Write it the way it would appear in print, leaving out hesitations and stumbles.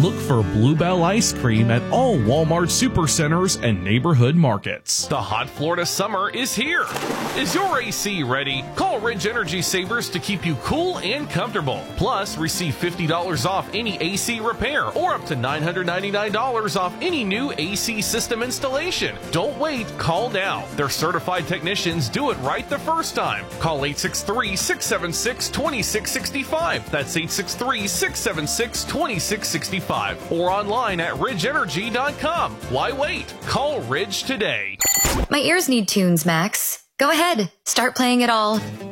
Look for Bluebell Ice Cream at all Walmart Supercenters and neighborhood markets. The hot Florida summer is here. Is your AC ready? Call Ridge Energy Savers to keep you cool and comfortable. Plus, receive $50 off any AC repair or up to $999 off any new AC system installation. Don't wait, call now. Their certified technicians do it right the first time. Call 863-676-2665. That's 863-676-2665. Or online at ridgeenergy.com. Why wait? Call Ridge today. My ears need tunes, Max. Go ahead, start playing it all.